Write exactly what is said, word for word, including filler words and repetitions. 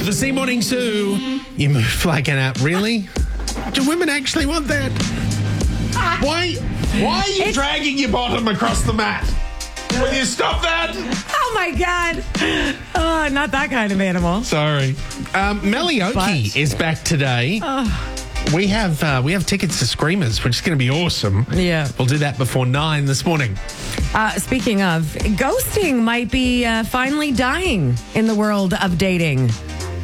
The C Morning Zoo. You move like an app. Really? Do women actually want that? Why, why are you It's- dragging your bottom across the mat? Will you stop that? Oh, my God. Oh, not that kind of animal. Sorry. Um, Melioki But- is back today. We have uh, we have tickets to Screamers, which is going to be awesome. Yeah. We'll do that before nine this morning. Uh, speaking of, ghosting might be uh, finally dying in the world of dating.